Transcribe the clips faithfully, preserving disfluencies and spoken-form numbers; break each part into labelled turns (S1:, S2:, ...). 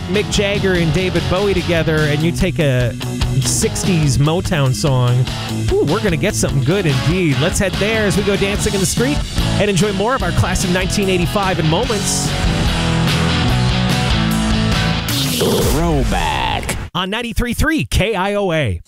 S1: Mick Jagger and David Bowie together and you take a sixties Motown song, ooh, we're going to get something good indeed. Let's head there as we go dancing in the street and enjoy more of our class of nineteen eighty-five in moments.
S2: Throwback
S1: On ninety-three point three K I O A.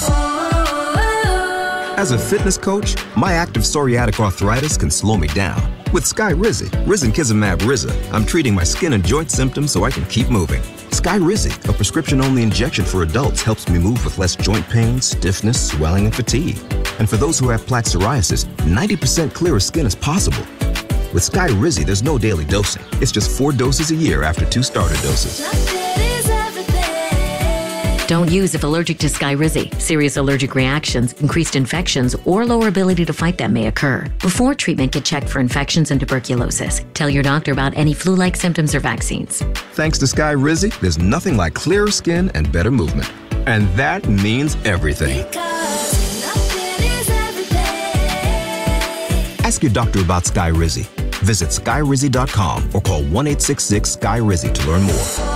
S3: As a fitness coach, my active psoriatic arthritis can slow me down. With Skyrizi, Risankizumab Riza, I'm treating my skin and joint symptoms so I can keep moving. Skyrizi, a prescription-only injection for adults, helps me move with less joint pain, stiffness, swelling, and fatigue. And for those who have plaque psoriasis, ninety percent clearer skin is possible. With Skyrizi, there's no daily dosing. It's just four doses a year after two starter doses.
S4: Don't use if allergic to Skyrizi. Serious allergic reactions, increased infections, or lower ability to fight them may occur. Before treatment, get checked for infections and tuberculosis. Tell your doctor about any flu-like symptoms or vaccines.
S3: Thanks to Skyrizi, there's nothing like clearer skin and better movement. And that means everything. Ask your doctor about Skyrizi. Visit Skyrizi dot com or call one eight six six Skyrizi to learn more.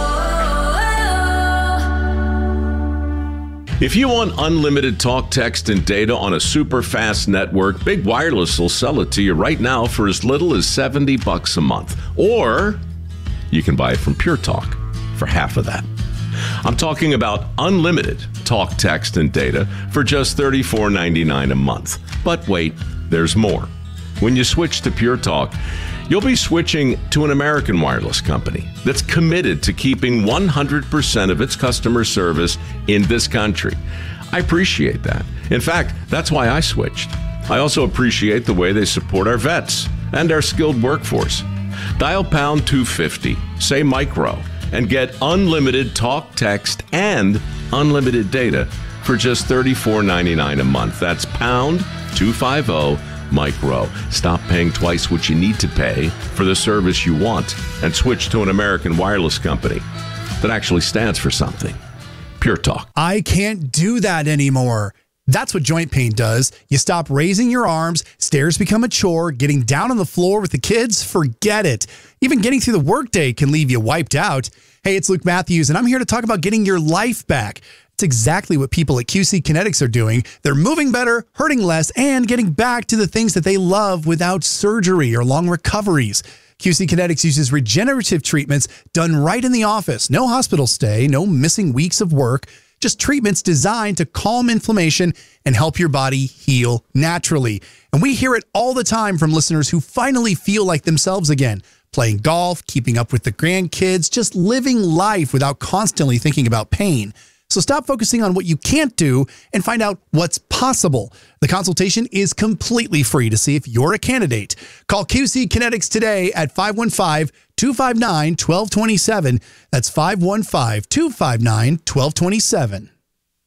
S5: If you want unlimited talk, text, and data on a super fast network, Big Wireless will sell it to you right now for as little as seventy bucks a month. Or you can buy it from Pure Talk for half of that. I'm talking about unlimited talk, text, and data for just thirty-four ninety-nine a month. But wait, there's more. When you switch to Pure Talk, you'll be switching to an American wireless company that's committed to keeping one hundred percent of its customer service in this country. I appreciate that. In fact, that's why I switched. I also appreciate the way they support our vets and our skilled workforce. Dial pound two fifty, say micro, and get unlimited talk, text, and unlimited data for just thirty-four ninety-nine a month. That's pound two fifty micro. Stop paying twice what you need to pay for the service you want and switch to an American wireless company that actually stands for something. Pure Talk.
S6: I can't do that anymore. That's what joint pain does. You stop raising your arms, stairs become a chore, getting down on the floor with the kids, forget it. Even getting through the workday can leave you wiped out. Hey, it's Luke Matthews, and I'm here to talk about getting your life back. It's exactly what people at Q C Kinetics are doing. They're moving better, hurting less, and getting back to the things that they love without surgery or long recoveries. Q C Kinetics uses regenerative treatments done right in the office. No hospital stay, no missing weeks of work, just treatments designed to calm inflammation and help your body heal naturally. And we hear it all the time from listeners who finally feel like themselves again. Playing golf, keeping up with the grandkids, just living life without constantly thinking about pain. So stop focusing on what you can't do and find out what's possible. The consultation is completely free to see if you're a candidate. Call Q C Kinetics today at five one five, two five nine, one two two seven. That's five one five, two five nine, one two two seven.